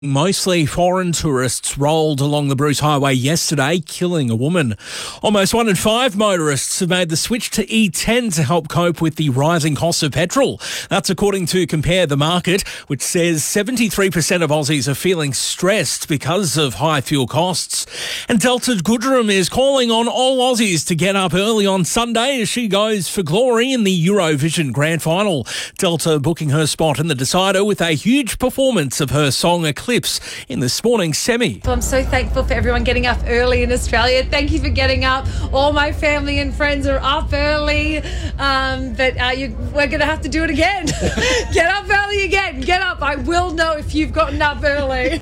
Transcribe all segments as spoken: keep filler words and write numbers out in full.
Mostly foreign tourists rolled along the Bruce Highway yesterday, killing a woman. Almost one in five motorists have made the switch to E ten to help cope with the rising cost of petrol. That's according to Compare the Market, which says seventy-three percent of Aussies are feeling stressed because of high fuel costs. And Delta Goodrem is calling on all Aussies to get up early on Sunday as she goes for glory in the Eurovision Grand Final. Delta booking her spot in the decider with a huge performance of her song Eclipse in this morning's semi. Well, I'm so thankful for everyone getting up early in Australia. Thank you for getting up. All my family and friends are up early, um, but uh, you, we're going to have to do it again. Get up early again. Get up. I will know if you've gotten up early.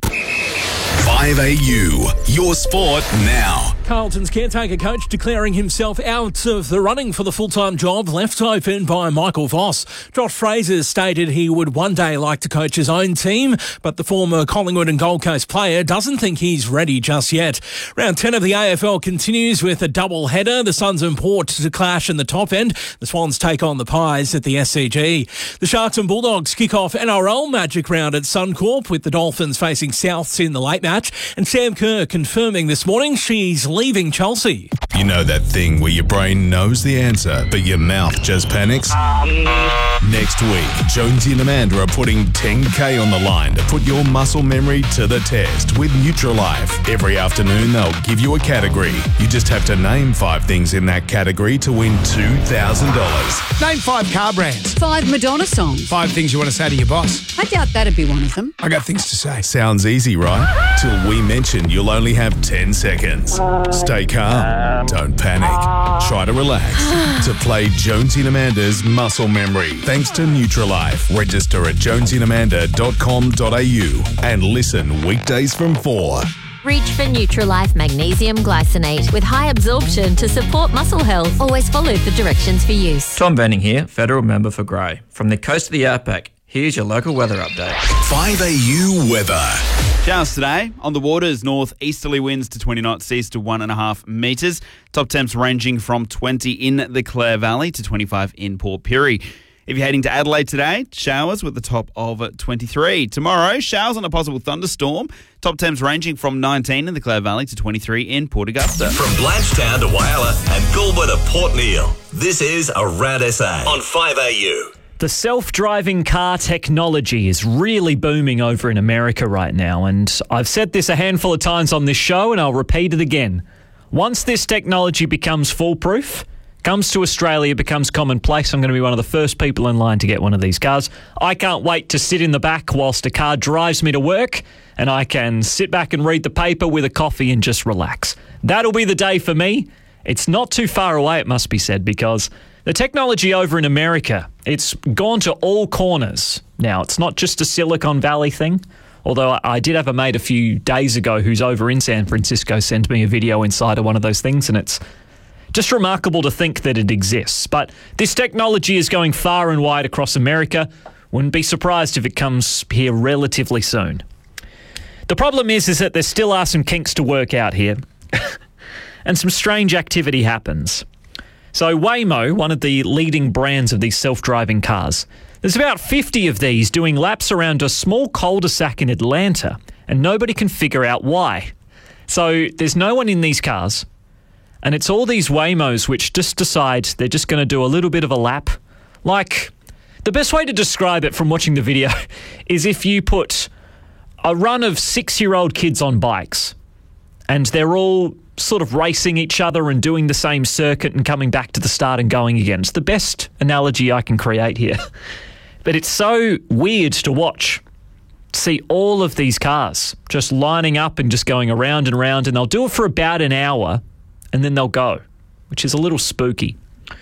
five A U, your sport now. Carlton's caretaker coach declaring himself out of the running for the full-time job left open by Michael Voss. Josh Fraser stated he would one day like to coach his own team, but the former Collingwood and Gold Coast player doesn't think he's ready just yet. Round ten of the A F L continues with a double header. The Suns and Port to clash in the top end. The Swans take on the Pies at the S C G. The Sharks and Bulldogs kick off N R L Magic Round at Suncorp with the Dolphins facing Souths in the late match. And Sam Kerr confirming this morning she's leaving Chelsea. You know that thing where your brain knows the answer, but your mouth just panics? Um. Next week, Jonesy and Amanda are putting ten K on the line to put your muscle memory to the test with Nutrilife. Every afternoon, they'll give you a category. You just have to name five things in that category to win two thousand dollars. Name five car brands. Five Madonna songs. Five things you want to say to your boss. I doubt that'd be one of them. I got things to say. Sounds easy, right? Till we mention you'll only have ten seconds. Stay calm. Don't panic. Try to relax. To play Jonesy and Amanda's Muscle Memory. Thanks to Nutrilife. Register at jonesy and amanda dot com dot a u and listen weekdays from four. Reach for Nutrilife Magnesium Glycinate with high absorption to support muscle health. Always follow the directions for use. Tom Benning here, Federal Member for Grey. From the coast of the Outback, here's your local weather update. five A U weather. Showers today. On the waters, north-easterly winds to twenty knots, east to one and a half metres. Top temps ranging from twenty in the Clare Valley to twenty-five in Port Pirie. If you're heading to Adelaide today, showers with the top of twenty-three. Tomorrow, showers and a possible thunderstorm. Top temps ranging from nineteen in the Clare Valley to twenty-three in Port Augusta. From Blanchetown to Whyalla and Goulburn to Port Neal, this is Around S A on five A U. The self-driving car technology is really booming over in America right now, and I've said this a handful of times on this show, and I'll repeat it again. Once this technology becomes foolproof, comes to Australia, becomes commonplace, I'm going to be one of the first people in line to get one of these cars. I can't wait to sit in the back whilst a car drives me to work, and I can sit back and read the paper with a coffee and just relax. That'll be the day for me. It's not too far away, it must be said, because the technology over in America, it's gone to all corners. Now, it's not just a Silicon Valley thing, although I did have a mate a few days ago who's over in San Francisco send me a video inside of one of those things, and it's just remarkable to think that it exists. But this technology is going far and wide across America. Wouldn't be surprised if it comes here relatively soon. The problem is, is that there still are some kinks to work out here, and some strange activity happens. So Waymo, one of the leading brands of these self-driving cars, there's about fifty of these doing laps around a small cul-de-sac in Atlanta, and nobody can figure out why. So there's no one in these cars, and it's all these Waymos which just decide they're just going to do a little bit of a lap. Like, the best way to describe it from watching the video is if you put a run of six-year-old kids on bikes, and they're all sort of racing each other and doing the same circuit and coming back to the start and going again. It's the best analogy I can create here. But it's so weird to watch. See all of these cars just lining up and just going around and around, and they'll do it for about an hour and then they'll go, which is a little spooky.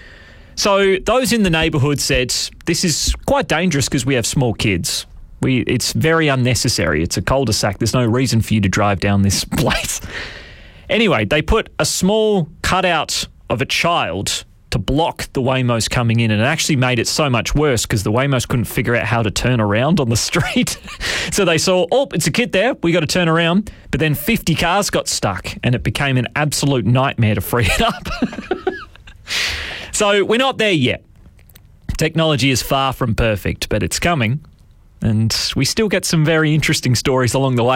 So those in the neighbourhood said, this is quite dangerous because we have small kids. We It's very unnecessary. It's a cul-de-sac. There's no reason for you to drive down this place. Anyway, they put a small cutout of a child to block the Waymos coming in, and it actually made it so much worse because the Waymos couldn't figure out how to turn around on the street. So they saw, oh, it's a kid there, we got to turn around. But then fifty cars got stuck, and it became an absolute nightmare to free it up. So we're not there yet. Technology is far from perfect, but it's coming. And we still get some very interesting stories along the way.